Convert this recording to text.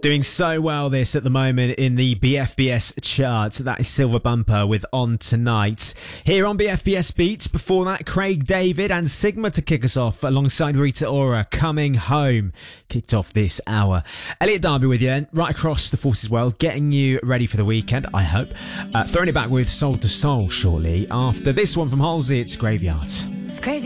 Doing so well this at the moment in the BFBS chart. That is Silver Bumper with On Tonight. Here on BFBS Beats, before that, Craig David and Sigma to kick us off alongside Rita Ora, Coming Home. Kicked off this hour. Elliot Darby with you then, right across the Forces world, getting you ready for the weekend, I hope. Throwing it back with Soul to Soul shortly. After this one from Halsey, it's Graveyard. It's crazy.